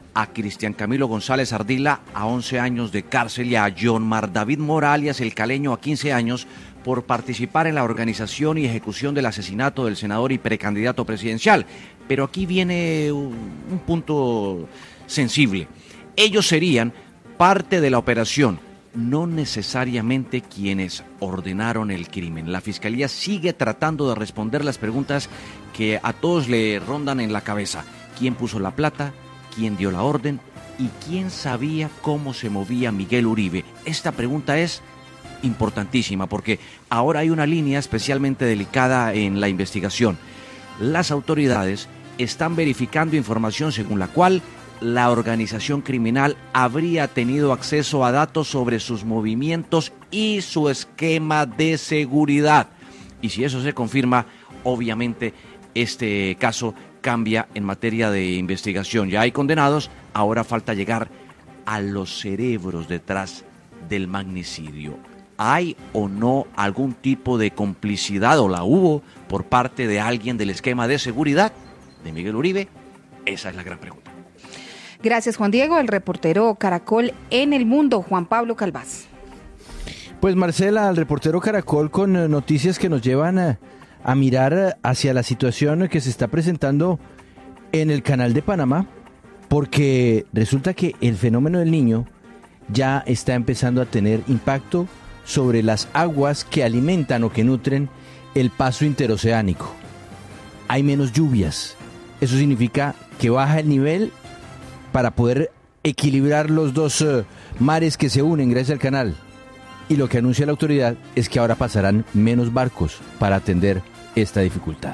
a Cristian Camilo González Ardila a 11 años de cárcel y a John Mar David Mora, alias El Caleño, a 15 años por participar en la organización y ejecución del asesinato del senador y precandidato presidencial. Pero aquí viene un punto sensible. Ellos serían parte de la operación, no necesariamente quienes ordenaron el crimen. La Fiscalía sigue tratando de responder las preguntas que a todos le rondan en la cabeza. ¿Quién puso la plata? ¿Quién dio la orden? ¿Y quién sabía cómo se movía Miguel Uribe? Esta pregunta es importantísima porque ahora hay una línea especialmente delicada en la investigación. Las autoridades están verificando información según la cual la organización criminal habría tenido acceso a datos sobre sus movimientos y su esquema de seguridad. Y si eso se confirma, obviamente este caso cambia en materia de investigación. Ya hay condenados, ahora falta llegar a los cerebros detrás del magnicidio. ¿Hay o no algún tipo de complicidad, o la hubo, por parte de alguien del esquema de seguridad de Miguel Uribe? Esa es la gran pregunta. Gracias, Juan Diego. El reportero Caracol en el mundo, Juan Pablo Calvás. Pues Marcela, el reportero Caracol con noticias que nos llevan a mirar hacia la situación que se está presentando en el Canal de Panamá, porque resulta que el fenómeno del Niño ya está empezando a tener impacto sobre las aguas que alimentan o que nutren el paso interoceánico. Hay menos lluvias. Eso significa que baja el nivel para poder equilibrar los dos mares que se unen gracias al canal. Y lo que anuncia la autoridad es que ahora pasarán menos barcos para atender esta dificultad.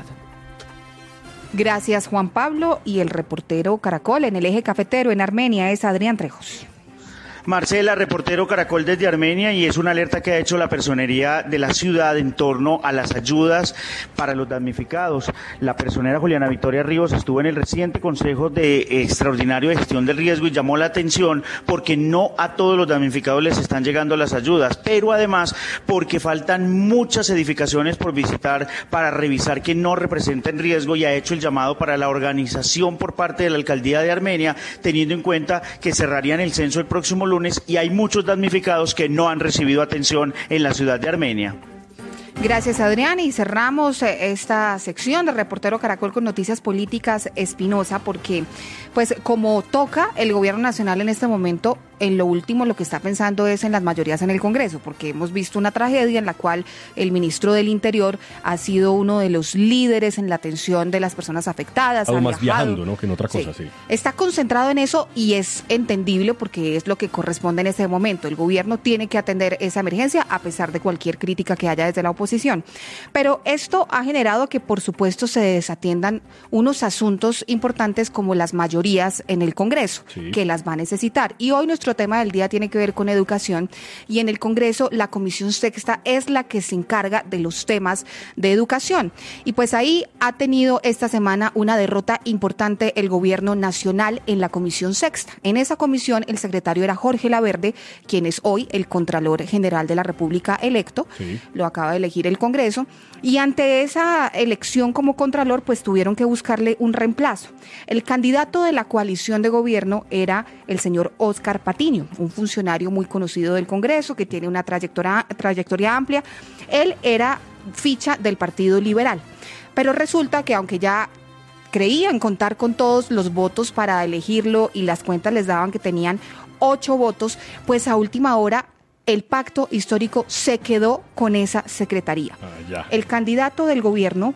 Gracias, Juan Pablo. Y el reportero Caracol en el eje cafetero en Armenia es Adrián Trejos. Marcela, reportero Caracol desde Armenia, y es una alerta que ha hecho la personería de la ciudad en torno a las ayudas para los damnificados. La personera Juliana Victoria Ríos estuvo en el reciente Consejo de Extraordinario de Gestión del Riesgo y llamó la atención porque no a todos los damnificados les están llegando las ayudas, pero además porque faltan muchas edificaciones por visitar para revisar que no representen riesgo, y ha hecho el llamado para la organización por parte de la Alcaldía de Armenia, teniendo en cuenta que cerrarían el censo el próximo lunes y hay muchos damnificados que no han recibido atención en la ciudad de Armenia. Gracias, Adrián, y cerramos esta sección de Reportero Caracol con noticias políticas. Espinosa, porque pues como toca el gobierno nacional en este momento, en lo último lo que está pensando es en las mayorías en el Congreso, porque hemos visto una tragedia en la cual el ministro del Interior ha sido uno de los líderes en la atención de las personas afectadas. Aún más viajando, ¿no?, que en otra cosa, sí. Está concentrado en eso y es entendible porque es lo que corresponde en este momento. El gobierno tiene que atender esa emergencia a pesar de cualquier crítica que haya desde la oposición. Pero esto ha generado que, por supuesto, se desatiendan unos asuntos importantes como las mayorías en el Congreso, sí, que las va a necesitar. Y hoy nuestro tema del día tiene que ver con educación, y en el Congreso la Comisión Sexta es la que se encarga de los temas de educación. Y pues ahí ha tenido esta semana una derrota importante el gobierno nacional en la Comisión Sexta. En esa comisión el secretario era Jorge Laverde, quien es hoy el Contralor General de la República electo, sí, lo acaba de elegir el Congreso, y ante esa elección como Contralor pues tuvieron que buscarle un reemplazo. El candidato de la coalición de gobierno era el señor Óscar Patiño, un funcionario muy conocido del Congreso que tiene una trayectoria amplia. Él era ficha del Partido Liberal, pero resulta que aunque ya creían contar con todos los votos para elegirlo y las cuentas les daban que tenían 8 votos, pues a última hora el pacto histórico se quedó con esa secretaría. El candidato del gobierno,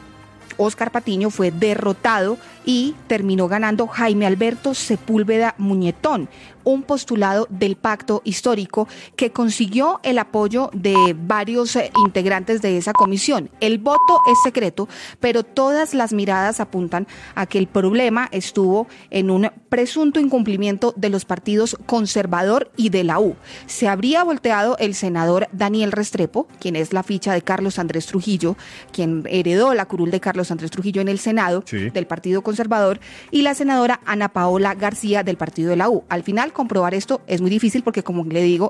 Óscar Patiño, fue derrotado y terminó ganando Jaime Alberto Sepúlveda Muñetón, un postulado del pacto histórico que consiguió el apoyo de varios integrantes de esa comisión. El voto es secreto, pero todas las miradas apuntan a que el problema estuvo en un presunto incumplimiento de los partidos conservador y de la U. Se habría volteado el senador Daniel Restrepo, quien es la ficha de Carlos Andrés Trujillo, quien heredó la curul de Carlos Andrés Trujillo en el Senado, sí, del Partido Conservador, y la senadora Ana Paola García del Partido de la U. Al final, comprobar esto es muy difícil porque, como le digo,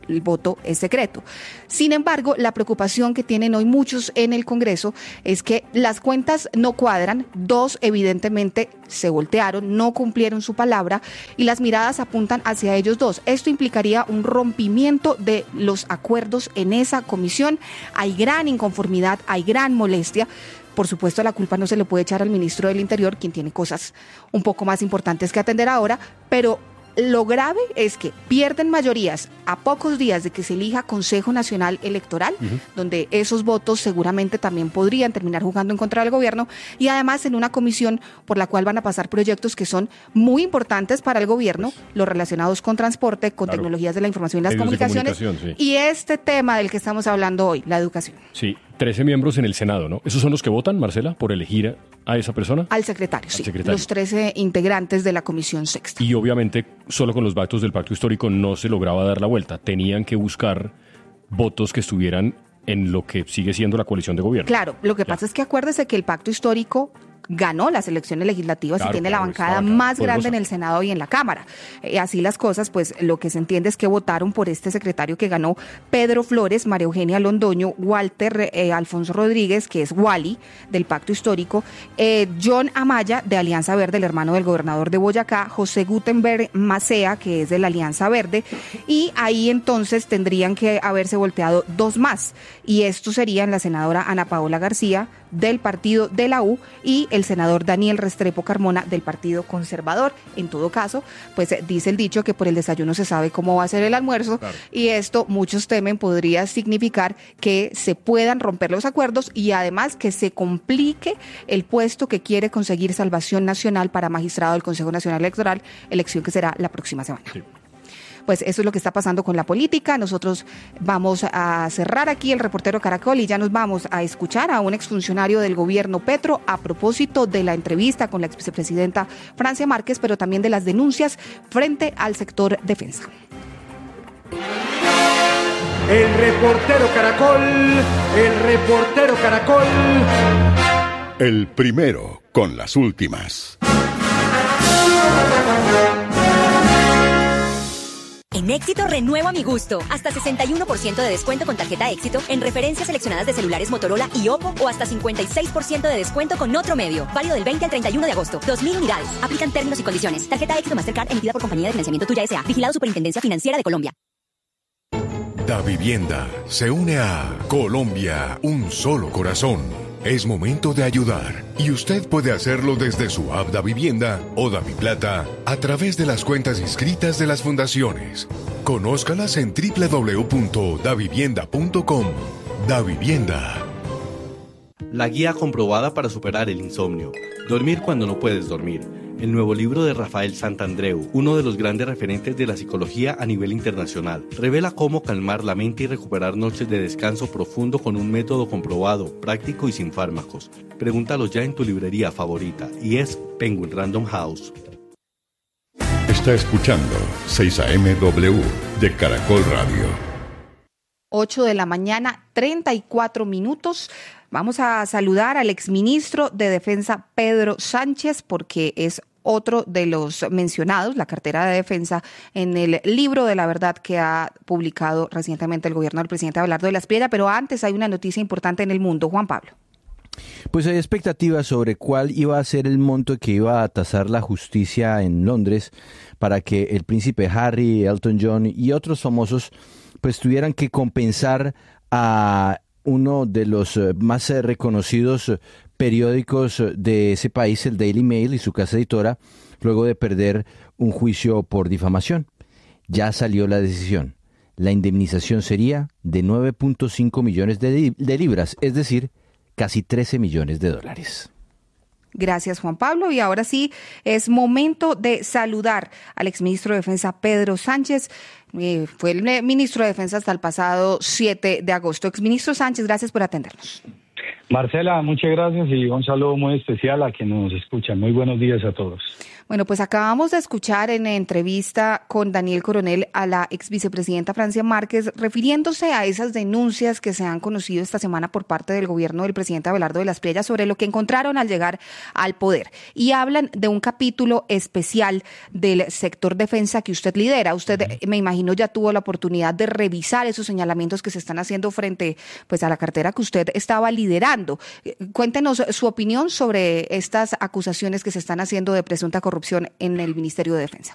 el voto es secreto. Sin embargo, la preocupación que tienen hoy muchos en el Congreso es que las cuentas no cuadran, dos evidentemente se voltearon, no cumplieron su palabra y las miradas apuntan hacia ellos dos. Esto implicaría un rompimiento de los acuerdos en esa comisión. Hay gran inconformidad, hay gran molestia. Por supuesto, la culpa no se le puede echar al ministro del Interior, quien tiene cosas un poco más importantes que atender ahora, pero lo grave es que pierden mayorías a pocos días de que se elija Consejo Nacional Electoral, donde esos votos seguramente también podrían terminar jugando en contra del gobierno, y además en una comisión por la cual van a pasar proyectos que son muy importantes para el gobierno, los relacionados con transporte, con tecnologías de la información y las comunicaciones, y este tema del que estamos hablando hoy, la educación. Sí, 13 miembros en el Senado, ¿no? ¿Esos son los que votan, Marcela, por elegir a esa persona? Al secretario, sí. Los 13 integrantes de la Comisión Sexta. Y obviamente, solo con los votos del pacto histórico no se lograba dar la vuelta. Tenían que buscar votos que estuvieran en lo que sigue siendo la coalición de gobierno. Claro, lo que pasa es que acuérdese que el pacto histórico ganó las elecciones legislativas y tiene la bancada más grande en el Senado y en la Cámara. Así las cosas, pues lo que se entiende es que votaron por este secretario que ganó: Pedro Flores, María Eugenia Londoño, Walter Alfonso Rodríguez, que es Wally, del Pacto Histórico, John Amaya, de Alianza Verde, el hermano del gobernador de Boyacá, José Gutenberg Macea, que es de la Alianza Verde, y ahí entonces tendrían que haberse volteado dos más, y estos serían la senadora Ana Paola García, del partido de la U, y el senador Daniel Restrepo Carmona, del Partido Conservador. En todo caso, pues dice el dicho que por el desayuno se sabe cómo va a ser el almuerzo, claro. Y esto, muchos temen, podría significar que se puedan romper los acuerdos y además que se complique el puesto que quiere conseguir Salvación Nacional para magistrado del Consejo Nacional Electoral, elección que será la próxima semana. Sí. Pues eso es lo que está pasando con la política. Nosotros vamos a cerrar aquí el reportero Caracol y ya nos vamos a escuchar a un exfuncionario del gobierno Petro a propósito de la entrevista con la exvicepresidenta Francia Márquez, pero también de las denuncias frente al sector defensa. El reportero Caracol. El primero con las últimas. En Éxito renuevo a mi gusto. Hasta 61% de descuento con tarjeta Éxito en referencias seleccionadas de celulares Motorola y Oppo, o hasta 56% de descuento con otro medio. Válido del 20 al 31 de agosto. 2.000 unidades. Aplican términos y condiciones. Tarjeta Éxito Mastercard emitida por Compañía de Financiamiento Tuya S.A. Vigilado Superintendencia Financiera de Colombia. Davivienda se une a Colombia, un solo corazón. Es momento de ayudar y usted puede hacerlo desde su app Davivienda o Daviplata a través de las cuentas inscritas de las fundaciones. Conózcalas en www.davivienda.com. Davivienda. La guía comprobada para superar el insomnio. Dormir cuando no puedes dormir. El nuevo libro de Rafael Santandreu, uno de los grandes referentes de la psicología a nivel internacional, revela cómo calmar la mente y recuperar noches de descanso profundo con un método comprobado, práctico y sin fármacos. Pregúntalo ya en tu librería favorita, y es Penguin Random House. Está escuchando 6am de Caracol Radio. 8 de la mañana, 34 minutos. Vamos a saludar al exministro de Defensa, Pedro Sánchez, porque es otro de los mencionados, la cartera de defensa, en el libro de la verdad que ha publicado recientemente el gobierno del presidente Abelardo de la Espriella. Pero antes hay una noticia importante en el mundo, Juan Pablo. Pues hay expectativas sobre cuál iba a ser el monto que iba a tasar la justicia en Londres para que el príncipe Harry, Elton John y otros famosos pues tuvieran que compensar a uno de los más reconocidos periódicos de ese país, el Daily Mail, y su casa editora, luego de perder un juicio por difamación. Ya salió la decisión. La indemnización sería de 9.5 millones de libras, es decir, casi 13 millones de dólares. Gracias, Juan Pablo. Y ahora sí, es momento de saludar al exministro de Defensa, Pedro Sánchez. Fue el ministro de Defensa hasta el pasado 7 de agosto. Exministro Sánchez, gracias por atendernos. Marcela, muchas gracias y un saludo muy especial a quienes nos escuchan. Muy buenos días a todos. Bueno, pues acabamos de escuchar en entrevista con Daniel Coronel a la ex vicepresidenta Francia Márquez, refiriéndose a esas denuncias que se han conocido esta semana por parte del gobierno del presidente Abelardo de las Priellas sobre lo que encontraron al llegar al poder. Y hablan de un capítulo especial del sector defensa que usted lidera. Usted, me imagino, ya tuvo la oportunidad de revisar esos señalamientos que se están haciendo frente pues a la cartera que usted estaba liderando. Cuéntenos su opinión sobre estas acusaciones que se están haciendo de presunta corrupción en el Ministerio de Defensa.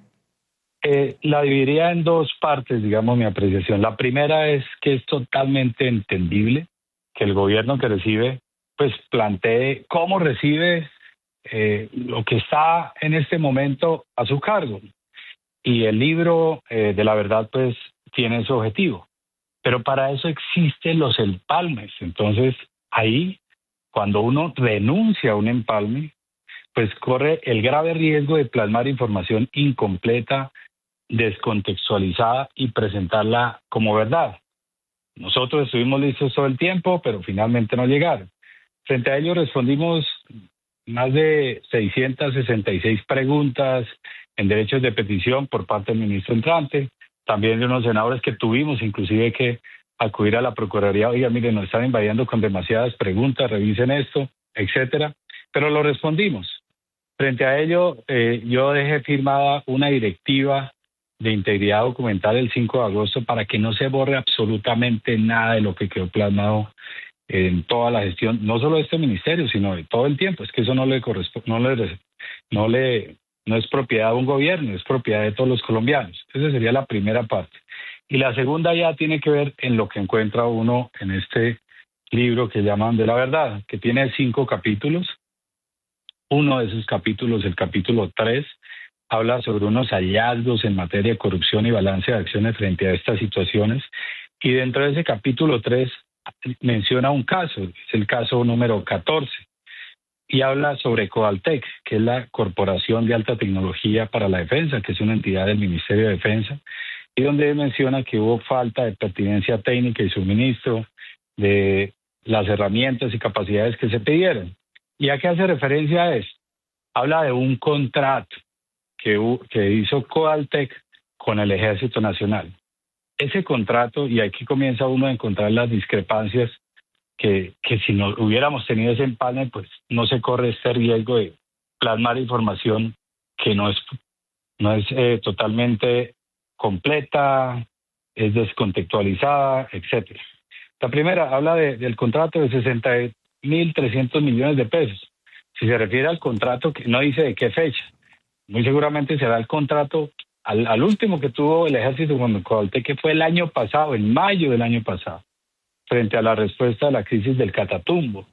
La dividiría en dos partes, digamos, mi apreciación. La primera es que es totalmente entendible que el gobierno que recibe, pues plantee cómo recibe lo que está en este momento a su cargo. Y el libro de la verdad, pues, tiene ese objetivo. Pero para eso existen los empalmes. Entonces, ahí, cuando uno renuncia a un empalme, pues corre el grave riesgo de plasmar información incompleta, descontextualizada y presentarla como verdad. Nosotros estuvimos listos todo el tiempo, pero finalmente no llegaron. Frente a ello respondimos más de 666 preguntas en derechos de petición por parte del ministro entrante, también de unos senadores que tuvimos inclusive que acudir a la Procuraduría, oiga, miren, nos están invadiendo con demasiadas preguntas, revisen esto, etcétera, pero lo respondimos. Frente a ello, yo dejé firmada una directiva de integridad documental el 5 de agosto para que no se borre absolutamente nada de lo que quedó plasmado en toda la gestión, no solo de este ministerio, sino de todo el tiempo. Es que eso no le corresponde, no es propiedad de un gobierno, es propiedad de todos los colombianos. Esa sería la primera parte. Y la segunda ya tiene que ver en lo que encuentra uno en este libro que llaman De la Verdad, que tiene 5 capítulos. Uno de esos capítulos, el capítulo 3, habla sobre unos hallazgos en materia de corrupción y balance de acciones frente a estas situaciones. Y dentro de ese capítulo 3 menciona un caso, es el caso número 14, y habla sobre Coaltec, que es la Corporación de Alta Tecnología para la Defensa, que es una entidad del Ministerio de Defensa, y donde menciona que hubo falta de pertinencia técnica y suministro de las herramientas y capacidades que se pidieron. ¿Y a qué hace referencia a esto? Habla de un contrato que hizo Coaltec con el Ejército Nacional. Ese contrato, y aquí comienza uno a encontrar las discrepancias, que si no hubiéramos tenido ese empalme, pues no se corre este riesgo de plasmar información que no es totalmente completa, es descontextualizada, etcétera. La primera habla del contrato de 60.300 millones de pesos. Si se refiere al contrato, que no dice de qué fecha, muy seguramente será el contrato al último que tuvo el ejército con Coaltec, que fue el año pasado, en mayo del año pasado, frente a la respuesta a la crisis del Catatumbo.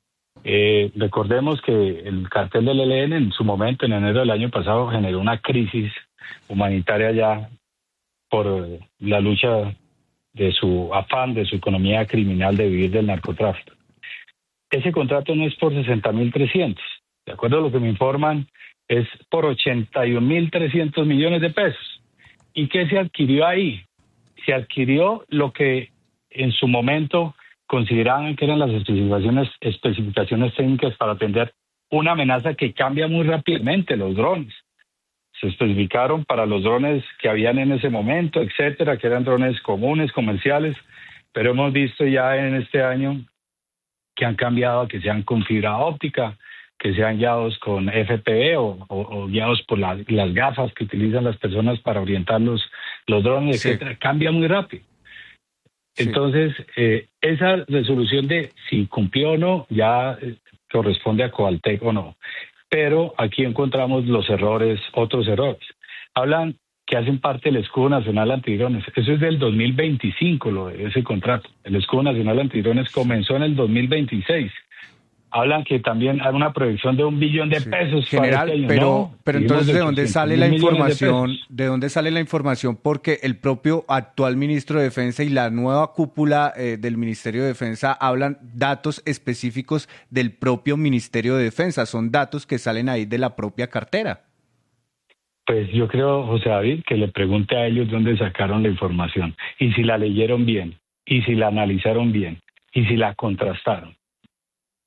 Recordemos que el cartel del ELN en su momento, en enero del año pasado, generó una crisis humanitaria ya por la lucha de su afán, de su economía criminal de vivir del narcotráfico. Ese contrato no es por 60.300, de acuerdo a lo que me informan, es por 81.300 millones de pesos. ¿Y qué se adquirió ahí? Se adquirió lo que en su momento consideraban que eran las especificaciones técnicas para atender una amenaza que cambia muy rápidamente, los drones. Se especificaron para los drones que habían en ese momento, etcétera, que eran drones comunes, comerciales, pero hemos visto ya en este año que han cambiado, que sean con fibra óptica, que sean guiados con FPV o guiados por las gafas que utilizan las personas para orientar los drones, etcétera. Cambia muy rápido. Sí. Entonces, esa resolución de si cumplió o no ya corresponde a Coaltec o no. Pero aquí encontramos los errores, otros errores. Hablan que hacen parte del Escudo Nacional Antidrones. Eso es del 2025, ese contrato. El Escudo Nacional Antidrones comenzó en el 2026. Hablan que también hay una proyección de $1 billón de pesos. General, para este año. pero entonces, ¿de dónde sale la información? ¿De dónde sale la información? Porque el propio actual ministro de Defensa y la nueva cúpula del Ministerio de Defensa hablan datos específicos del propio Ministerio de Defensa. Son datos que salen ahí de la propia cartera. Pues yo creo, José David, que le pregunte a ellos dónde sacaron la información y si la leyeron bien, y si la analizaron bien, y si la contrastaron.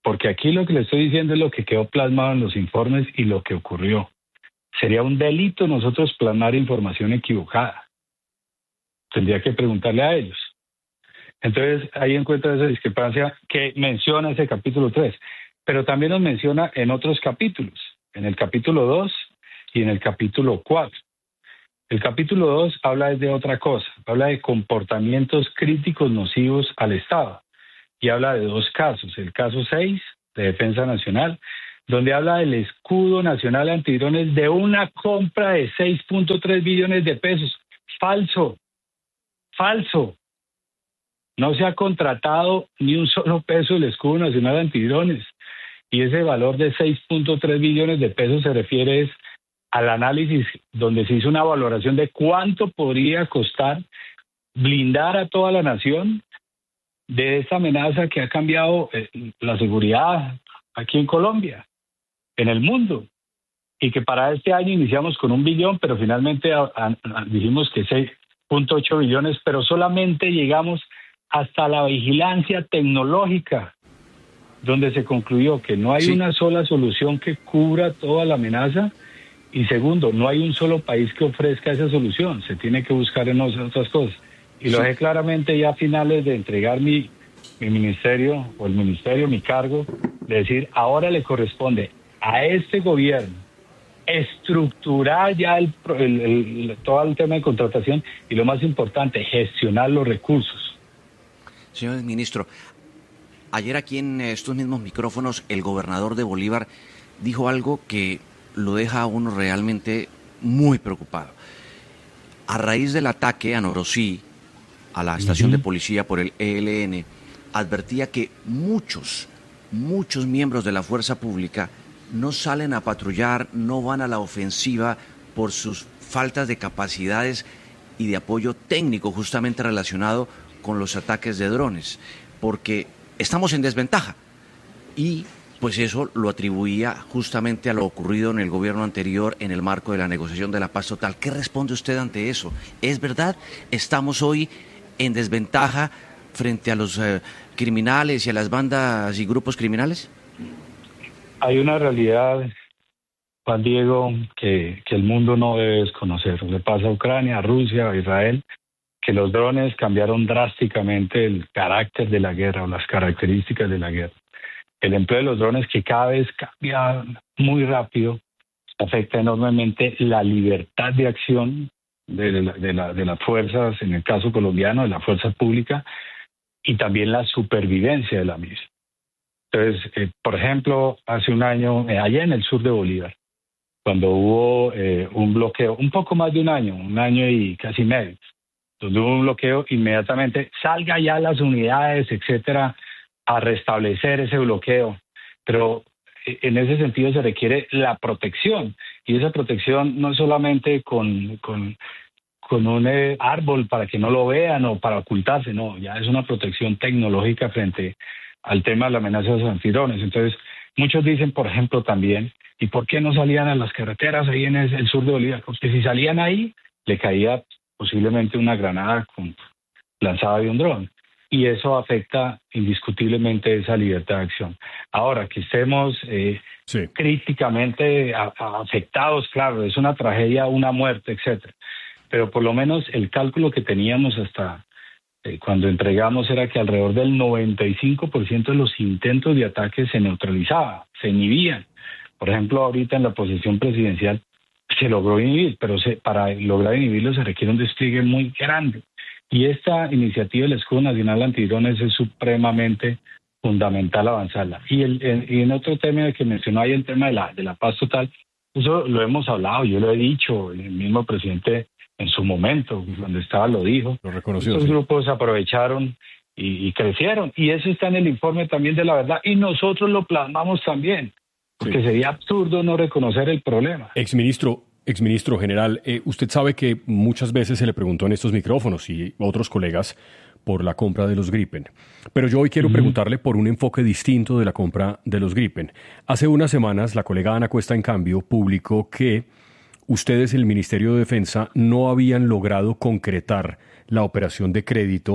porque aquí lo que le estoy diciendo es lo que quedó plasmado en los informes y lo que ocurrió. Sería un delito nosotros plasmar información equivocada. Tendría que preguntarle a ellos. Entonces, ahí encuentra esa discrepancia que menciona ese capítulo 3, pero también nos menciona en otros capítulos, en el capítulo 2 y en el capítulo 4. El capítulo 2 habla de otra cosa, habla de comportamientos críticos nocivos al Estado y habla de 2 casos, el caso 6 de Defensa Nacional, donde habla del escudo nacional antidrones de una compra de 6.3 billones de pesos. Falso. No se ha contratado ni un solo peso el escudo nacional antidrones. Y ese valor de 6.3 billones de pesos se refiere al análisis donde se hizo una valoración de cuánto podría costar blindar a toda la nación de esta amenaza que ha cambiado la seguridad aquí en Colombia, en el mundo, y que para este año iniciamos con 1 billón, pero finalmente dijimos que 6.8 billones, pero solamente llegamos hasta la vigilancia tecnológica, donde se concluyó que no hay una sola solución que cubra toda la amenaza, y segundo, no hay un solo país que ofrezca esa solución, se tiene que buscar en otras cosas. Y lo dejé claramente ya a finales de entregar mi ministerio, o el ministerio, mi cargo, de decir, ahora le corresponde a este gobierno estructurar ya todo el tema de contratación y lo más importante, gestionar los recursos. Señor ministro, ayer aquí en estos mismos micrófonos el gobernador de Bolívar dijo algo que lo deja a uno realmente muy preocupado. A raíz del ataque a Norosí, a la estación de policía por el ELN, advertía que muchos miembros de la fuerza pública no salen a patrullar, no van a la ofensiva por sus faltas de capacidades y de apoyo técnico justamente relacionado con los ataques de drones, porque estamos en desventaja. Y pues eso lo atribuía justamente a lo ocurrido en el gobierno anterior en el marco de la negociación de la paz total. ¿Qué responde usted ante eso? ¿Es verdad? ¿Estamos hoy en desventaja frente a los criminales y a las bandas y grupos criminales? Hay una realidad, Juan Diego, que el mundo no debe desconocer. Le pasa a Ucrania, a Rusia, a Israel, que los drones cambiaron drásticamente el carácter de la guerra o las características de la guerra. El empleo de los drones, que cada vez cambia muy rápido, afecta enormemente la libertad de acción de las fuerzas, en el caso colombiano, de la fuerza pública, y también la supervivencia de la misma. Entonces, por ejemplo, hace un año, allá en el sur de Bolívar, cuando hubo un bloqueo, un poco más de un año y casi medio, donde hubo un bloqueo, inmediatamente salga ya las unidades, etcétera, a restablecer ese bloqueo. Pero en ese sentido se requiere la protección, y esa protección no es solamente con un árbol para que no lo vean o para ocultarse, no, ya es una protección tecnológica frente al tema de la amenaza de los antidrones. Entonces, muchos dicen, por ejemplo, también, ¿y por qué no salían a las carreteras ahí en el sur de Bolívar? Porque si salían ahí, le caía posiblemente una granada lanzada de un dron. Y eso afecta indiscutiblemente esa libertad de acción. Ahora, que estemos críticamente afectados, claro, es una tragedia, una muerte, etcétera. Pero por lo menos el cálculo que teníamos hasta cuando entregamos era que alrededor del 95% de los intentos de ataque se neutralizaban, se inhibían. Por ejemplo, ahorita en la posesión presidencial se logró inhibir, pero para lograr inhibirlo se requiere un despliegue muy grande. Y esta iniciativa del Escudo Nacional Antidrones es supremamente fundamental avanzarla. Y en otro tema que mencionó ahí, el tema de la paz total, eso lo hemos hablado, yo lo he dicho, el mismo presidente en su momento, cuando estaba, lo dijo. Lo reconoció. Estos grupos aprovecharon y crecieron, y eso está en el informe también de la verdad, y nosotros lo plasmamos también, porque sería absurdo no reconocer el problema. Exministro general, usted sabe que muchas veces se le preguntó en estos micrófonos y otros colegas por la compra de los Gripen. Pero yo hoy quiero preguntarle por un enfoque distinto de la compra de los Gripen. Hace unas semanas, la colega Ana Cuesta, en cambio, publicó que ustedes, el Ministerio de Defensa, no habían logrado concretar la operación de crédito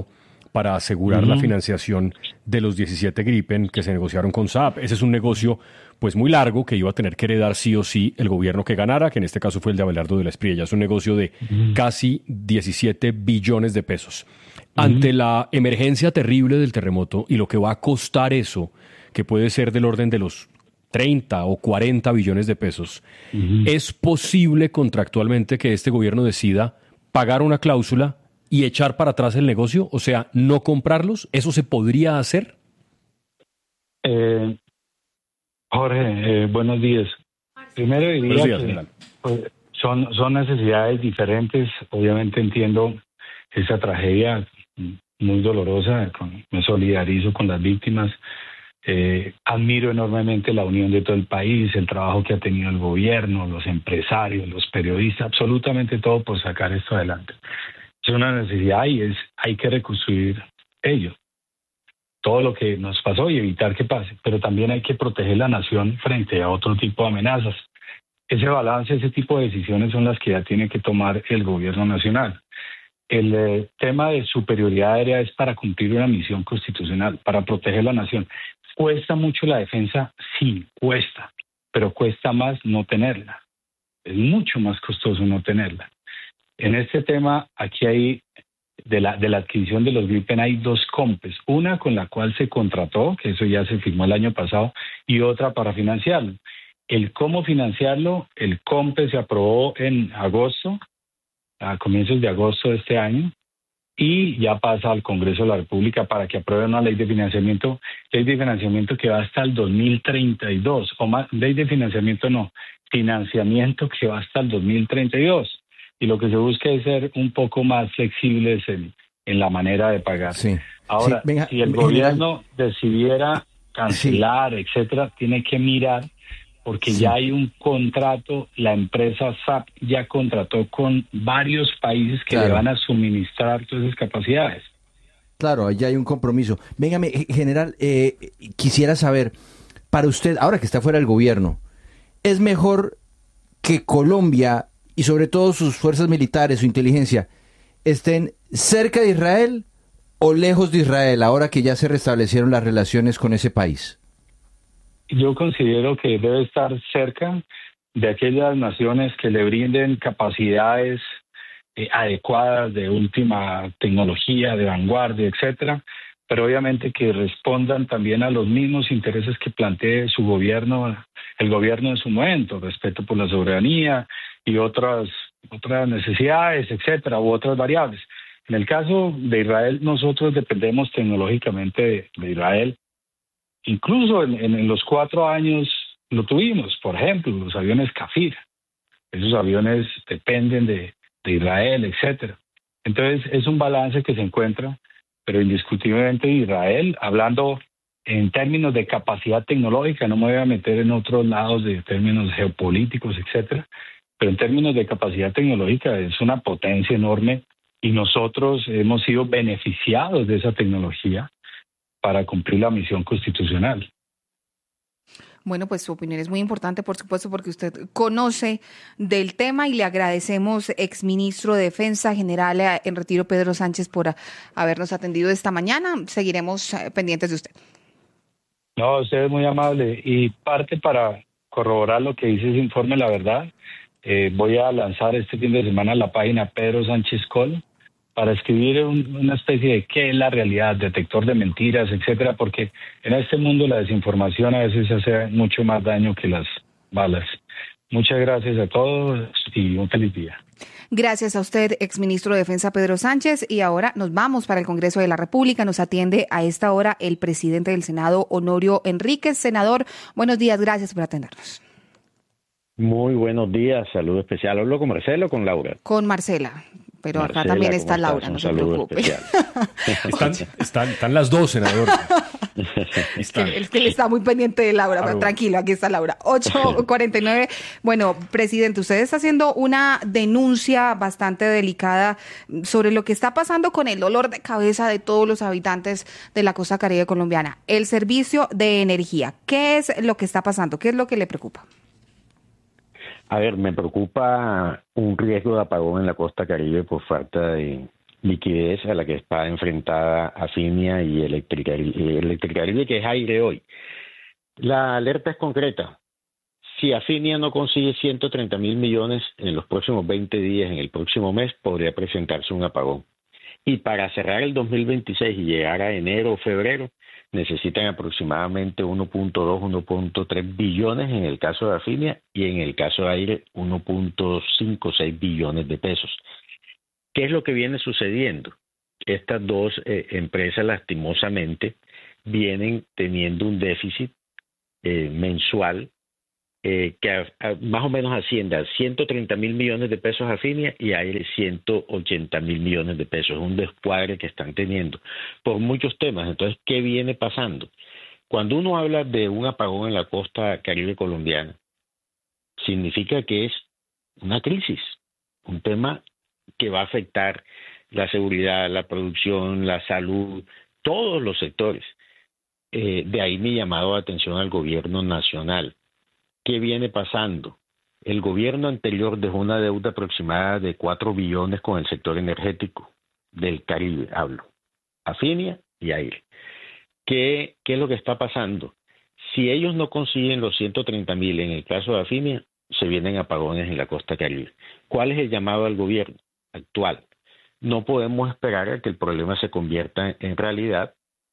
para asegurar la financiación de los 17 Gripen que se negociaron con Saab. Ese es un negocio pues muy largo que iba a tener que heredar sí o sí el gobierno que ganara, que en este caso fue el de Abelardo de la Espriella. Es un negocio de casi 17 billones de pesos. Ante la emergencia terrible del terremoto y lo que va a costar eso, que puede ser del orden de los 30 o 40 billones de pesos, ¿es posible contractualmente que este gobierno decida pagar una cláusula y echar para atrás el negocio? O sea, no comprarlos. ¿Eso se podría hacer? Jorge, buenos días. Primero diría que pues, son necesidades diferentes. Obviamente entiendo esa tragedia muy dolorosa, me solidarizo con las víctimas. Admiro enormemente la unión de todo el país, el trabajo que ha tenido el gobierno, los empresarios, los periodistas, absolutamente todo por sacar esto adelante. Es una necesidad y hay que reconstruir ello, todo lo que nos pasó y evitar que pase, pero también hay que proteger la nación frente a otro tipo de amenazas. Ese balance, ese tipo de decisiones son las que ya tiene que tomar el gobierno nacional. El tema de superioridad aérea es para cumplir una misión constitucional, para proteger la nación. ¿Cuesta mucho la defensa? Sí, cuesta, pero cuesta más no tenerla. Es mucho más costoso no tenerla. En este tema, aquí hay, de la adquisición de los Gripen, hay dos COMPES. Una con la cual se contrató, que eso ya se firmó el año pasado, y otra para financiarlo. El cómo financiarlo, el COMPES se aprobó en agosto, a comienzos de agosto de este año, y ya pasa al Congreso de la República para que apruebe una ley de financiamiento que va hasta el 2032, o más, ley de financiamiento no, financiamiento que va hasta el 2032. Y lo que se busca es ser un poco más flexibles en la manera de pagar. Sí. Ahora, venga, si el gobierno decidiera cancelar, etcétera, tiene que mirar, porque ya hay un contrato, la empresa SAP ya contrató con varios países que le van a suministrar todas esas capacidades. Claro, allá hay un compromiso. Véngame, general, quisiera saber, para usted, ahora que está fuera del gobierno, ¿es mejor que Colombia y sobre todo sus fuerzas militares, su inteligencia, estén cerca de Israel o lejos de Israel, ahora que ya se restablecieron las relaciones con ese país? Yo considero que debe estar cerca de aquellas naciones que le brinden capacidades adecuadas, de última tecnología, de vanguardia, etcétera, pero obviamente que respondan también a los mismos intereses que plantee su gobierno, el gobierno en su momento, respeto por la soberanía y otras necesidades, etcétera, u otras variables. En el caso de Israel, nosotros dependemos tecnológicamente de Israel. Incluso en los 4 años lo tuvimos, por ejemplo, los aviones Kafir. Esos aviones dependen de Israel, etcétera. Entonces es un balance que se encuentra, pero indiscutiblemente Israel, hablando en términos de capacidad tecnológica, no me voy a meter en otros lados de términos geopolíticos, etcétera, pero en términos de capacidad tecnológica es una potencia enorme y nosotros hemos sido beneficiados de esa tecnología para cumplir la misión constitucional. Bueno, pues su opinión es muy importante, por supuesto, porque usted conoce del tema y le agradecemos, exministro de Defensa, general en retiro Pedro Sánchez, por habernos atendido esta mañana. Seguiremos pendientes de usted. No, usted es muy amable. Y parte para corroborar lo que dice ese informe, la verdad, voy a lanzar este fin de semana la página Pedro Sánchez Col, para escribir una especie de qué es la realidad, detector de mentiras, etcétera, porque en este mundo la desinformación a veces hace mucho más daño que las balas. Muchas gracias a todos y un feliz día. Gracias a usted, exministro de Defensa Pedro Sánchez. Y ahora nos vamos para el Congreso de la República. Nos atiende a esta hora el presidente del Senado, Honorio Enríquez. Senador, buenos días, gracias por atendernos. Muy buenos días, saludo especial. ¿Hablo con Marcela o con Laura? Con Marcela. Pero Marcela, acá también está Laura, no se preocupe. Están las dos, senador. Es que él está muy pendiente de Laura, pero tranquilo, aquí está Laura. 8:49. Bueno, presidente, usted está haciendo una denuncia bastante delicada sobre lo que está pasando con el dolor de cabeza de todos los habitantes de la costa caribe colombiana. El servicio de energía. ¿Qué es lo que está pasando? ¿Qué es lo que le preocupa? A ver, me preocupa un riesgo de apagón en la costa caribe por falta de liquidez a la que está enfrentada Afinia y Electricaribe, que es Aire hoy. La alerta es concreta. Si Afinia no consigue 130.000 millones en los próximos 20 días, en el próximo mes, podría presentarse un apagón. Y para cerrar el 2026 y llegar a enero o febrero, necesitan aproximadamente 1.2, 1.3 billones en el caso de Afinia y en el caso de Aire 1.5, 6 billones de pesos. ¿Qué es lo que viene sucediendo? Estas dos empresas lastimosamente vienen teniendo un déficit mensual que más o menos asciende a 130.000 millones de pesos a Afinia y Aire 180.000 millones de pesos. Es un descuadre que están teniendo por muchos temas. Entonces, ¿qué viene pasando? Cuando uno habla de un apagón en la costa caribe colombiana, significa que es una crisis, un tema que va a afectar la seguridad, la producción, la salud, todos los sectores. De ahí mi llamado de atención al gobierno nacional. ¿Qué viene pasando? El gobierno anterior dejó una deuda aproximada de 4 billones con el sector energético del Caribe, hablo, Afinia y Aire. ¿Qué es lo que está pasando? Si ellos no consiguen los 130.000 en el caso de Afinia, se vienen apagones en la costa Caribe. ¿Cuál es el llamado al gobierno actual? No podemos esperar a que el problema se convierta en realidad.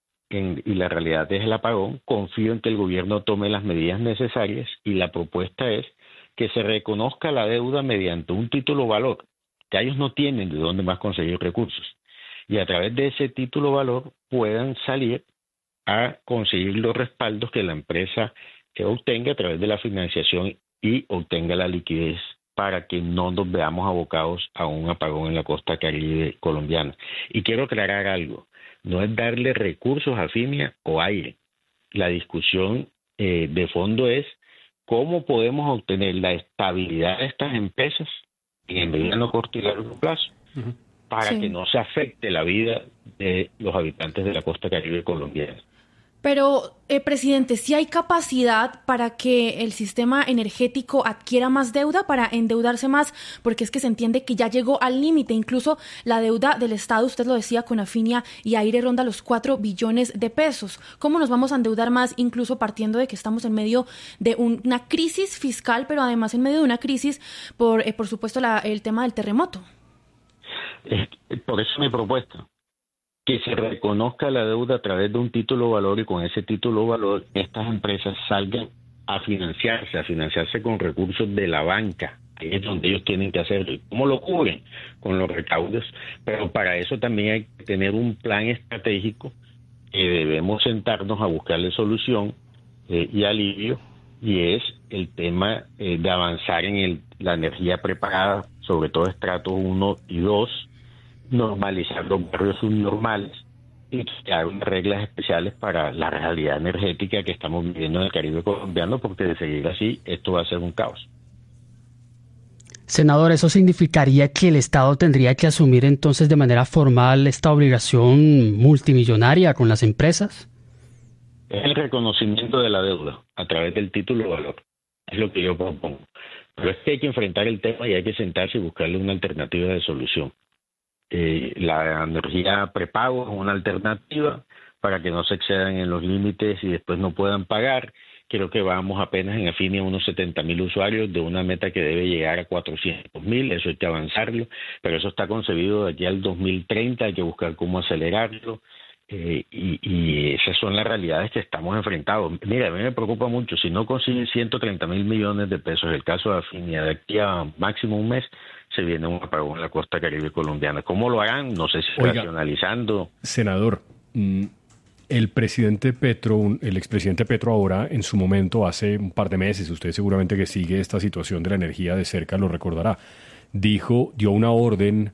Y la realidad es el apagón. Confío en que el gobierno tome las medidas necesarias y la propuesta es que se reconozca la deuda mediante un título valor, que ellos no tienen de dónde más conseguir recursos, y a través de ese título valor puedan salir a conseguir los respaldos que la empresa obtenga a través de la financiación y obtenga la liquidez para que no nos veamos abocados a un apagón en la costa caribe colombiana. Y quiero aclarar algo. No es darle recursos a Afinia o Aire. La discusión de fondo es cómo podemos obtener la estabilidad de estas empresas en el mediano, corto y largo plazo para que no se afecte la vida de los habitantes de la costa caribe colombiana. Pero, presidente, ¿sí hay capacidad para que el sistema energético adquiera más deuda, para endeudarse más? Porque es que se entiende que ya llegó al límite. Incluso la deuda del Estado, usted lo decía, con Afinia y Aire ronda los 4 billones de pesos. ¿Cómo nos vamos a endeudar más, incluso partiendo de que estamos en medio de una crisis fiscal, pero además en medio de una crisis por supuesto, el tema del terremoto? Por eso mi propuesta. Que se reconozca la deuda a través de un título valor y con ese título valor estas empresas salgan a financiarse con recursos de la banca. Ahí es donde ellos tienen que hacerlo. ¿Cómo lo cubren? Con los recaudos. Pero para eso también hay que tener un plan estratégico que debemos sentarnos a buscarle solución y alivio, y es el tema de avanzar en la energía preparada, sobre todo estratos 1 y 2, normalizar los barrios subnormales y crear unas reglas especiales para la realidad energética que estamos viviendo en el Caribe colombiano, porque de seguir así esto va a ser un caos. Senador, ¿eso significaría que el Estado tendría que asumir entonces de manera formal esta obligación multimillonaria con las empresas? Es el reconocimiento de la deuda a través del título de valor. Es lo que yo propongo. Pero es que hay que enfrentar el tema y hay que sentarse y buscarle una alternativa de solución. La energía prepago es una alternativa para que no se excedan en los límites y después no puedan pagar. Creo que vamos apenas en Afinia a unos 70.000 usuarios de una meta que debe llegar a 400.000. Eso hay que avanzarlo, pero eso está concebido de aquí al 2030. Hay que buscar cómo acelerarlo. Y esas son las realidades que estamos enfrentados. Mira, a mí me preocupa mucho, si no consiguen 130.000 millones de pesos, el caso de Afinia, de aquí a máximo un mes, se viene un apagón en la costa caribe colombiana. ¿Cómo lo harán? No sé si racionalizando. Senador, el presidente Petro, el expresidente Petro ahora, en su momento, hace un par de meses, usted seguramente que sigue esta situación de la energía de cerca lo recordará, dio una orden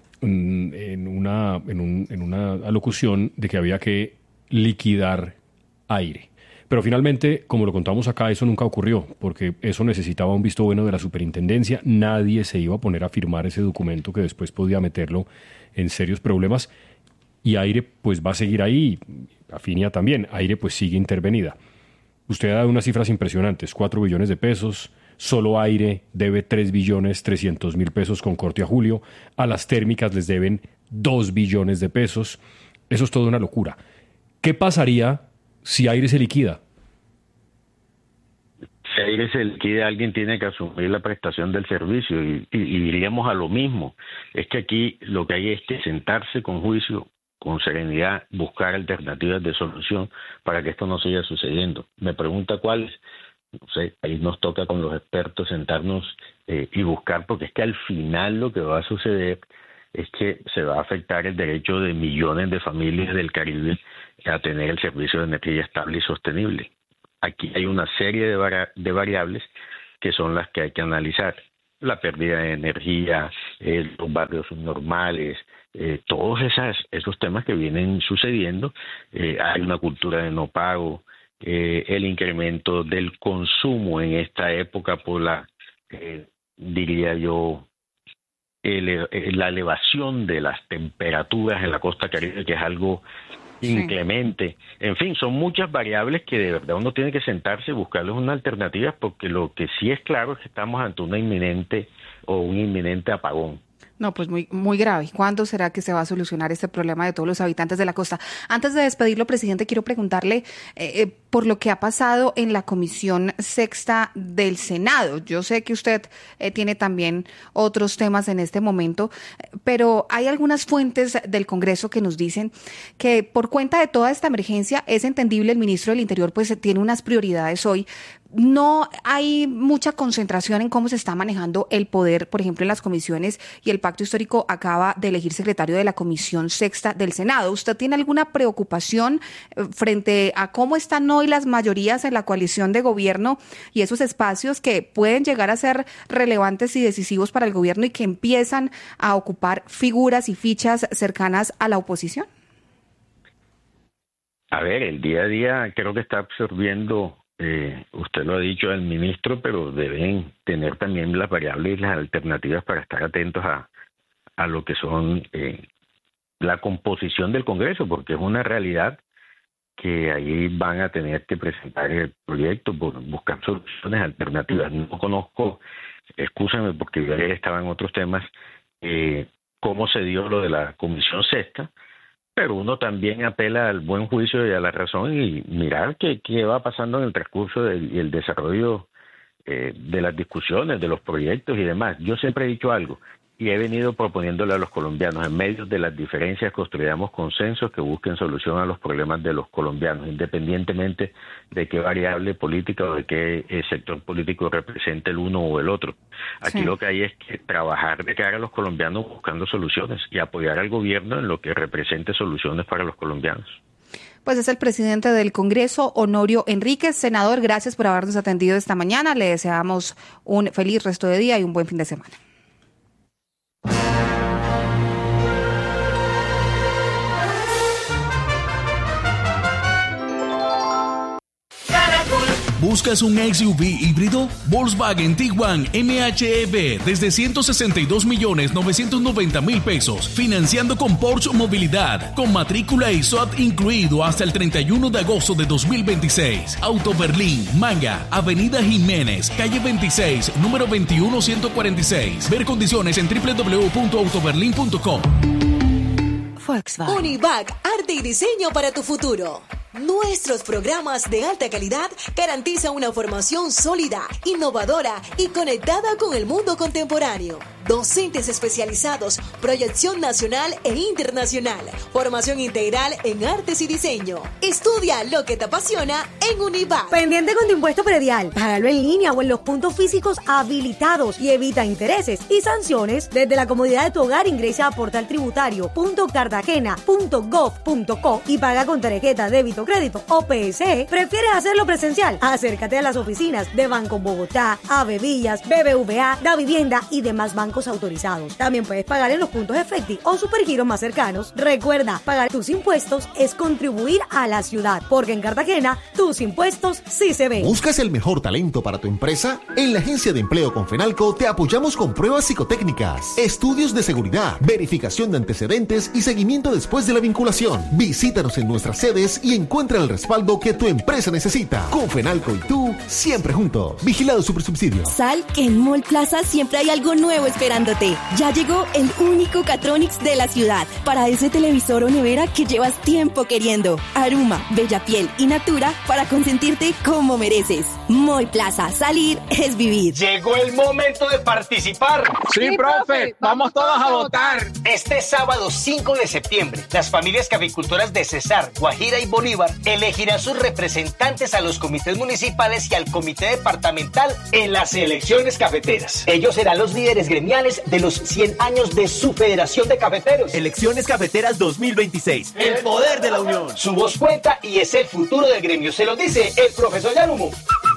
en una alocución de que había que liquidar Aire. Pero finalmente, como lo contamos acá, eso nunca ocurrió, porque eso necesitaba un visto bueno de la superintendencia. Nadie se iba a poner a firmar ese documento que después podía meterlo en serios problemas. Y Aire pues va a seguir ahí, Afinia también. Aire pues sigue intervenida. Usted ha dado unas cifras impresionantes, 4 billones de pesos, Solo Aire debe 3.300.000 pesos con corte a julio. A las térmicas les deben 2 billones de pesos. Eso es toda una locura. ¿Qué pasaría si Aire se liquida? Si Aire se liquida, alguien tiene que asumir la prestación del servicio y iríamos a lo mismo. Es que aquí lo que hay es que sentarse con juicio, con serenidad, buscar alternativas de solución para que esto no siga sucediendo. Me pregunta cuáles. No sé, ahí nos toca con los expertos sentarnos y buscar, porque es que al final lo que va a suceder es que se va a afectar el derecho de millones de familias del Caribe a tener el servicio de energía estable y sostenible. Aquí hay una serie de variables que son las que hay que analizar. La pérdida de energía, los barrios subnormales, todos esos temas que vienen sucediendo. Hay una cultura de no pago, el incremento del consumo en esta época por la, diría yo, la elevación de las temperaturas en la costa caribe, que es algo inclemente. En fin, son muchas variables que de verdad uno tiene que sentarse y buscarles una alternativa, porque lo que sí es claro es que estamos ante un inminente apagón. No, pues muy grave. ¿Cuándo será que se va a solucionar este problema de todos los habitantes de la costa? Antes de despedirlo, presidente, quiero preguntarle por lo que ha pasado en la Comisión Sexta del Senado. Yo sé que usted tiene también otros temas en este momento, pero hay algunas fuentes del Congreso que nos dicen que por cuenta de toda esta emergencia es entendible, el ministro del Interior pues tiene unas prioridades hoy. No hay mucha concentración en cómo se está manejando el poder, por ejemplo, en las comisiones, y el Pacto Histórico acaba de elegir secretario de la Comisión Sexta del Senado. ¿Usted tiene alguna preocupación frente a cómo están hoy las mayorías en la coalición de gobierno y esos espacios que pueden llegar a ser relevantes y decisivos para el gobierno y que empiezan a ocupar figuras y fichas cercanas a la oposición? A ver, el día a día creo que está absorbiendo, usted lo ha dicho, al ministro, pero deben tener también las variables y las alternativas para estar atentos a lo que son la composición del Congreso, porque es una realidad que ahí van a tener que presentar el proyecto, buscar soluciones alternativas. No conozco, excúsame porque yo ayer estaba en otros temas, cómo se dio lo de la Comisión Sexta, pero uno también apela al buen juicio y a la razón y mirar qué va pasando en el transcurso y el desarrollo de las discusiones, de los proyectos y demás. Yo siempre he dicho algo y he venido proponiéndole a los colombianos: en medio de las diferencias construyamos consensos que busquen solución a los problemas de los colombianos, independientemente de qué variable política o de qué sector político represente el uno o el otro. Aquí lo que hay es que trabajar de cara a los colombianos buscando soluciones y apoyar al gobierno en lo que represente soluciones para los colombianos. Pues es el presidente del Congreso, Honorio Enríquez. Senador, gracias por habernos atendido esta mañana. Le deseamos un feliz resto de día y un buen fin de semana. ¿Buscas un SUV híbrido? Volkswagen Tiguan MHEV desde 162.990.000 pesos, financiando con Porsche Movilidad, con matrícula y SOAT incluido hasta el 31 de agosto de 2026. Auto Berlín, Manga, Avenida Jiménez, calle 26, número 21146. Ver condiciones en www.autoberlin.com. Volkswagen. Univac, arte y diseño para tu futuro. Nuestros programas de alta calidad garantizan una formación sólida, innovadora y conectada con el mundo contemporáneo. Docentes especializados, proyección nacional e internacional, formación integral en artes y diseño. Estudia lo que te apasiona en Univac. Pendiente con tu impuesto predial, págalo en línea o en los puntos físicos habilitados y evita intereses y sanciones desde la comodidad de tu hogar. Ingresa a portaltributario.cartagena.gov.co y paga con tarjeta débito, crédito o PSE. ¿Prefieres hacerlo presencial? Acércate a las oficinas de Banco Bogotá, Avevillas, BBVA, Da Vivienda y demás bancos bancos autorizados. También puedes pagar en los puntos Efecti o Supergiros más cercanos. Recuerda, pagar tus impuestos es contribuir a la ciudad, porque en Cartagena tus impuestos sí se ven. ¿Buscas el mejor talento para tu empresa? En la Agencia de Empleo Confenalco te apoyamos con pruebas psicotécnicas, estudios de seguridad, verificación de antecedentes y seguimiento después de la vinculación. Visítanos en nuestras sedes y encuentra el respaldo que tu empresa necesita. Confenalco y tú, siempre juntos. Vigilado Supersubsidio. Sal que en Mall Plaza siempre hay algo nuevo esperándote. Ya llegó el único Catronics de la ciudad. Para ese televisor o nevera que llevas tiempo queriendo. Aruma, Bellapiel y Natura para consentirte como mereces. Mall Plaza, salir es vivir. Llegó el momento de participar. Sí, profe, vamos todos a votar. Este sábado 5 de septiembre, las familias caficultoras de Cesar, Guajira y Bolívar elegirán sus representantes a los comités municipales y al comité departamental en las elecciones cafeteras. Ellos serán los líderes gremiales de los 100 años de su Federación de Cafeteros. Elecciones Cafeteras 2026. El poder de la unión. Su voz cuenta y es el futuro del gremio. Se lo dice el profesor Yarumo.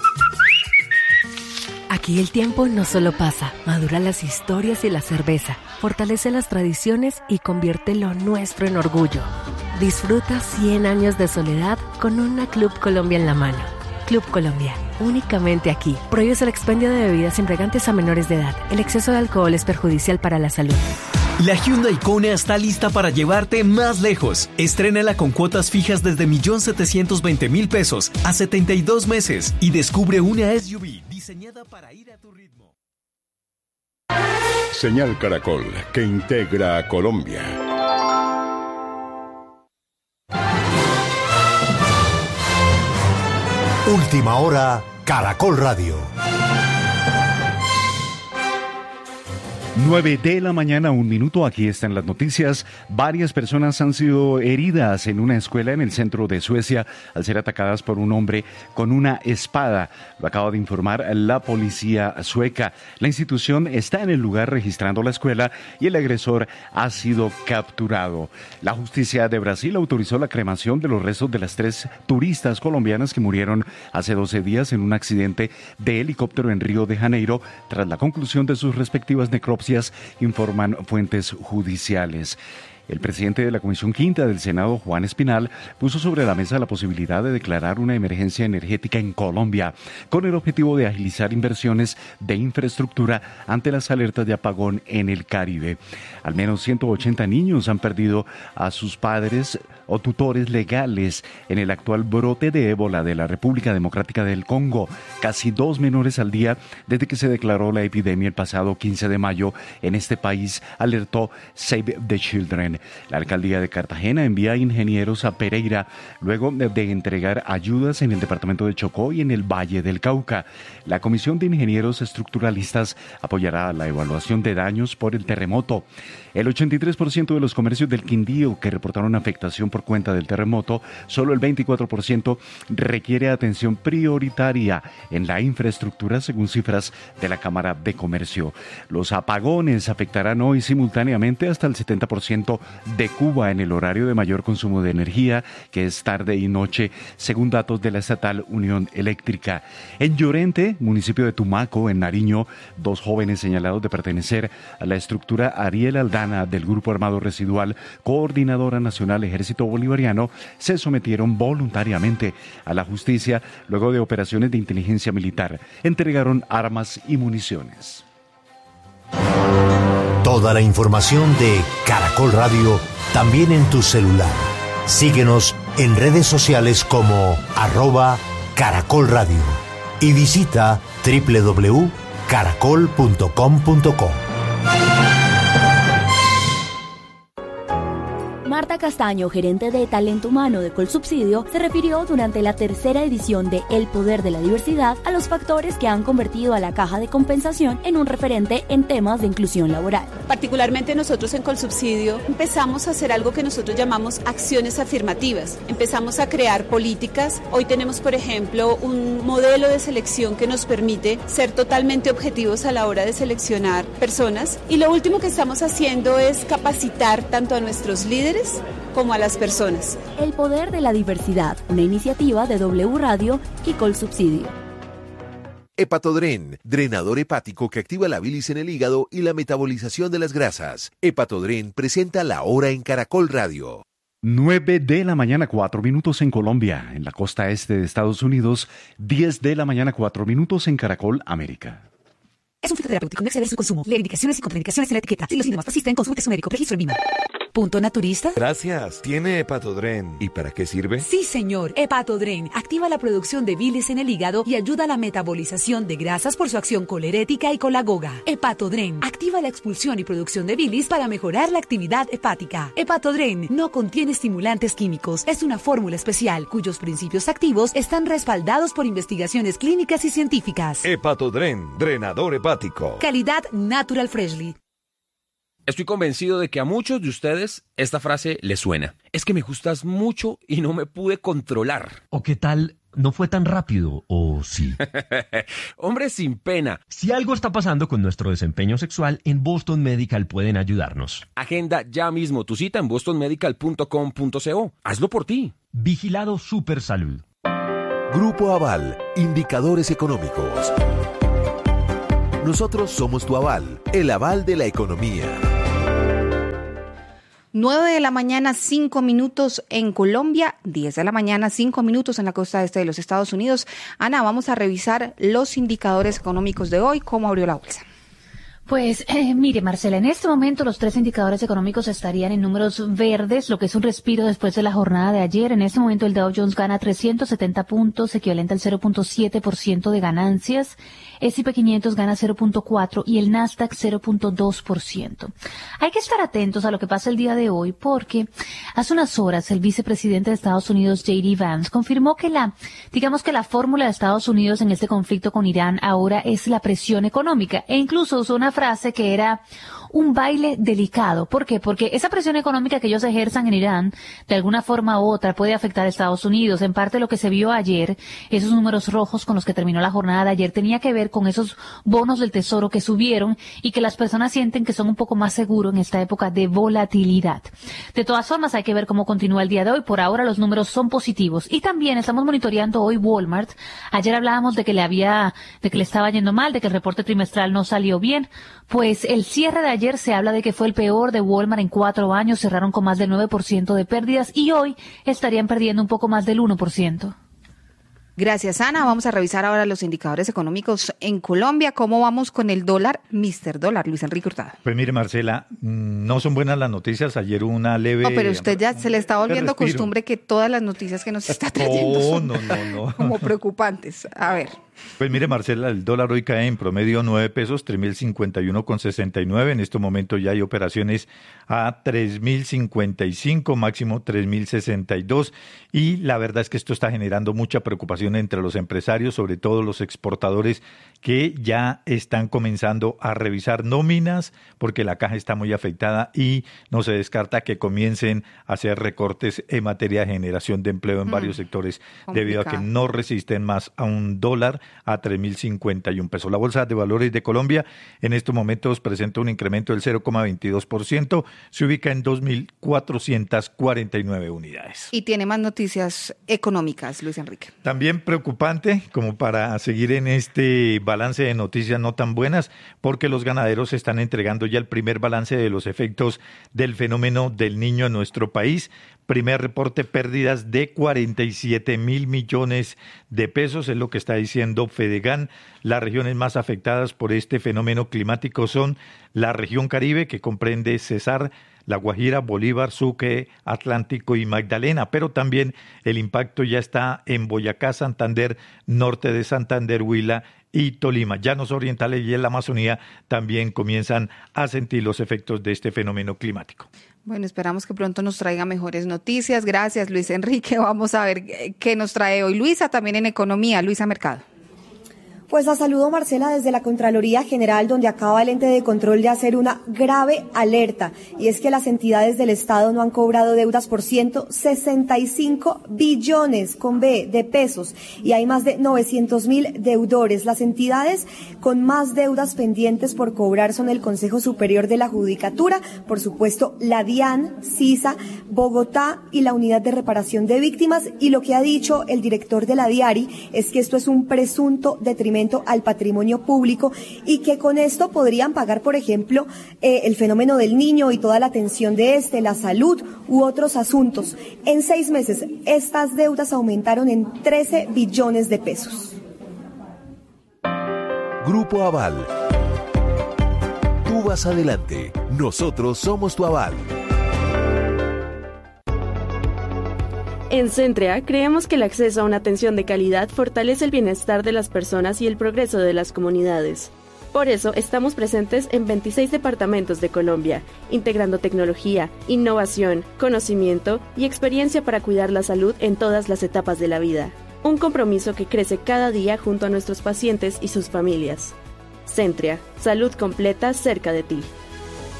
Aquí el tiempo no solo pasa, madura las historias y la cerveza, fortalece las tradiciones y convierte lo nuestro en orgullo. Disfruta 100 años de soledad con una Club Colombia en la mano. Club Colombia, únicamente aquí. Prohíbe el expendio de bebidas embriagantes a menores de edad. El exceso de alcohol es perjudicial para la salud. La Hyundai Kona está lista para llevarte más lejos. Estrénala con cuotas fijas desde 1.720.000 pesos a 72 meses y descubre una SUV diseñada para ir a tu ritmo. Señal Caracol, que integra a Colombia. Última hora, Caracol Radio. 9 de la mañana, 1 minuto, aquí están las noticias. Varias personas han sido heridas en una escuela en el centro de Suecia al ser atacadas por un hombre con una espada. Lo acaba de informar la policía sueca. La institución está en el lugar registrando la escuela y el agresor ha sido capturado. La justicia de Brasil autorizó la cremación de los restos de las 3 turistas colombianas que murieron hace 12 días en un accidente de helicóptero en Río de Janeiro tras la conclusión de sus respectivas necropsias, informan fuentes judiciales. El presidente de la Comisión Quinta del Senado, Juan Espinal, puso sobre la mesa la posibilidad de declarar una emergencia energética en Colombia, con el objetivo de agilizar inversiones de infraestructura ante las alertas de apagón en el Caribe. Al menos 180 niños han perdido a sus padres o tutores legales en el actual brote de ébola de la República Democrática del Congo. Casi 2 menores al día desde que se declaró la epidemia el pasado 15 de mayo en este país, alertó Save the Children. La alcaldía de Cartagena envía ingenieros a Pereira luego de entregar ayudas en el departamento de Chocó y en el Valle del Cauca. La Comisión de Ingenieros Estructuralistas apoyará la evaluación de daños por el terremoto. El 83% de los comercios del Quindío que reportaron afectación por cuenta del terremoto, solo el 24% requiere atención prioritaria en la infraestructura, según cifras de la Cámara de Comercio. Los apagones afectarán hoy simultáneamente hasta el 70% de Cuba en el horario de mayor consumo de energía, que es tarde y noche, según datos de la estatal Unión Eléctrica. En Llorente, municipio de Tumaco, en Nariño, 2 jóvenes señalados de pertenecer a la estructura Ariel Aldana del Grupo Armado Residual, Coordinadora Nacional Ejército Bolivariano, se sometieron voluntariamente a la justicia luego de operaciones de inteligencia militar. Entregaron armas y municiones. Toda la información de Caracol Radio también en tu celular. Síguenos en redes sociales como @Caracol Radio y visita www.caracol.com.co. Marta Castaño, gerente de talento humano de Colsubsidio, se refirió durante la 3ª edición de El Poder de la Diversidad a los factores que han convertido a la Caja de Compensación en un referente en temas de inclusión laboral. Particularmente nosotros en Colsubsidio empezamos a hacer algo que nosotros llamamos acciones afirmativas. Empezamos a crear políticas. Hoy tenemos, por ejemplo, un modelo de selección que nos permite ser totalmente objetivos a la hora de seleccionar personas. Y lo último que estamos haciendo es capacitar tanto a nuestros líderes como a las personas. El Poder de la Diversidad, una iniciativa de W Radio y Colsubsidio. Hepatodren, drenador hepático que activa la bilis en el hígado y la metabolización de las grasas. Hepatodren presenta La Hora en Caracol Radio. 9 de la mañana, 4 minutos en Colombia, en la costa este de Estados Unidos, 10 de la mañana, 4 minutos en Caracol, América. Es un fitoterapéutico, no exceder su consumo. Lee indicaciones y contraindicaciones en la etiqueta. Si los síntomas persisten, consulte a su médico. Registro en Lima. ¿Punto naturista? Gracias. ¿Tiene Hepatodren? ¿Y para qué sirve? Sí, señor. Hepatodren activa la producción de bilis en el hígado y ayuda a la metabolización de grasas por su acción colerética y colagoga. Hepatodren activa la expulsión y producción de bilis para mejorar la actividad hepática. Hepatodren no contiene estimulantes químicos. Es una fórmula especial cuyos principios activos están respaldados por investigaciones clínicas y científicas. Hepatodren, drenador hepático. Calidad Natural Freshly. Estoy convencido de que a muchos de ustedes esta frase les suena. Es que me gustas mucho y no me pude controlar. ¿O qué tal? ¿No fue tan rápido? ¿O sí? Hombre sin pena. Si algo está pasando con nuestro desempeño sexual, en Boston Medical pueden ayudarnos. Agenda ya mismo tu cita en bostonmedical.com.co. Hazlo por ti. Vigilado Supersalud. Grupo Aval, indicadores económicos. Nosotros somos tu aval, el aval de la economía. 9 de la mañana, 5 minutos en Colombia, 10 de la mañana, 5 minutos en la costa este de los Estados Unidos. Ana, vamos a revisar los indicadores económicos de hoy. ¿Cómo abrió la bolsa? Pues mire, Marcela, en este momento los 3 indicadores económicos estarían en números verdes, lo que es un respiro después de la jornada de ayer. En este momento el Dow Jones gana 370 puntos, equivalente al 0.7% de ganancias. S&P 500 gana 0.4% y el Nasdaq 0.2%. Hay que estar atentos a lo que pasa el día de hoy porque hace unas horas el vicepresidente de Estados Unidos, J.D. Vance, confirmó que la fórmula de Estados Unidos en este conflicto con Irán ahora es la presión económica e incluso usó una frase que era un baile delicado. ¿Por qué? Porque esa presión económica que ellos ejerzan en Irán, de alguna forma u otra, puede afectar a Estados Unidos. En parte lo que se vio ayer, esos números rojos con los que terminó la jornada de ayer, tenía que ver con esos bonos del tesoro que subieron y que las personas sienten que son un poco más seguros en esta época de volatilidad. De todas formas, hay que ver cómo continúa el día de hoy. Por ahora los números son positivos. Y también estamos monitoreando hoy Walmart. Ayer hablábamos de que le estaba yendo mal, de que el reporte trimestral no salió bien. Pues el cierre de ayer se habla de que fue el peor de Walmart en 4 años, cerraron con más del 9% de pérdidas y hoy estarían perdiendo un poco más del 1%. Gracias, Ana. Vamos a revisar ahora los indicadores económicos en Colombia. ¿Cómo vamos con el dólar, Mr. Dólar, Luis Enrique Hurtado? Pues mire, Marcela, no son buenas las noticias. Ayer una leve... No, pero usted ya se le está volviendo costumbre que todas las noticias que nos está trayendo son como preocupantes. A ver. Pues mire, Marcela, el dólar hoy cae en promedio 9 pesos, 3.051,69. En este momento ya hay operaciones a 3.055, máximo 3.062. Y la verdad es que esto está generando mucha preocupación entre los empresarios, sobre todo los exportadores, que ya están comenzando a revisar nóminas porque la caja está muy afectada y no se descarta que comiencen a hacer recortes en materia de generación de empleo en varios sectores debido a que no resisten más a un dólar a 3.051 pesos. La Bolsa de Valores de Colombia en estos momentos presenta un incremento del 0,22%, se ubica en 2.449 unidades. Y tiene más noticias económicas, Luis Enrique. También preocupante, como para seguir en este balance de noticias no tan buenas, porque los ganaderos están entregando ya el primer balance de los efectos del fenómeno del Niño en nuestro país. Primer reporte, pérdidas de 47.000 millones de pesos, es lo que está diciendo Fedegan. Las regiones más afectadas por este fenómeno climático son la región Caribe, que comprende Cesar, La Guajira, Bolívar, Sucre, Atlántico y Magdalena, pero también el impacto ya está en Boyacá, Santander, norte de Santander, Huila y Tolima. Llanos orientales y en la Amazonía también comienzan a sentir los efectos de este fenómeno climático. Bueno, esperamos que pronto nos traiga mejores noticias. Gracias, Luis Enrique. Vamos a ver qué nos trae hoy Luisa, también en economía. Luisa Mercado. Pues la saludo, Marcela, desde la Contraloría General, donde acaba el ente de control de hacer una grave alerta, y es que las entidades del Estado no han cobrado deudas por 165 billones con B de pesos, y hay más de 900.000 deudores. Las entidades con más deudas pendientes por cobrar son el Consejo Superior de la Judicatura, por supuesto la DIAN, CISA, Bogotá y la Unidad de Reparación de Víctimas, y lo que ha dicho el director de la DIARI es que esto es un presunto detrimento detrimento al patrimonio público y que con esto podrían pagar, por ejemplo, el fenómeno del niño y toda la atención de la salud u otros asuntos. En 6 meses, estas deudas aumentaron en 13 billones de pesos. Grupo Aval. Tú vas adelante. Nosotros somos tu aval. En Centrea, creemos que el acceso a una atención de calidad fortalece el bienestar de las personas y el progreso de las comunidades. Por eso, estamos presentes en 26 departamentos de Colombia, integrando tecnología, innovación, conocimiento y experiencia para cuidar la salud en todas las etapas de la vida. Un compromiso que crece cada día junto a nuestros pacientes y sus familias. Centrea, salud completa cerca de ti.